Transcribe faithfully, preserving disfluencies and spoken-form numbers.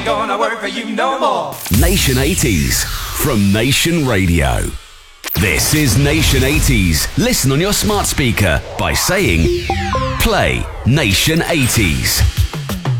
Gonna work for you no more. Nation eighties from Nation Radio. This is Nation eighties. Listen on your smart speaker by saying, play Nation eighties.